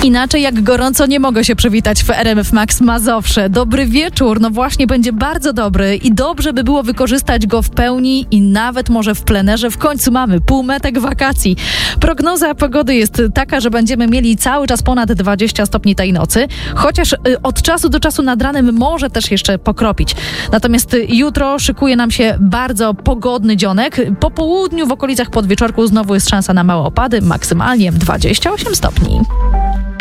Inaczej jak gorąco nie mogę się przywitać w RMF Max Mazowsze. Dobry wieczór, no właśnie będzie bardzo dobry i dobrze by było wykorzystać go w pełni i nawet może w plenerze. W końcu mamy półmetek wakacji. Prognoza pogody jest taka, że będziemy mieli cały czas ponad 20 stopni tej nocy, chociaż od czasu do czasu nad ranem może też jeszcze pokropić. Natomiast jutro szykuje nam się bardzo pogodny dzionek. Po południu w okolicach podwieczorku znowu jest szansa na małe opady, maksymalnie 28 stopni.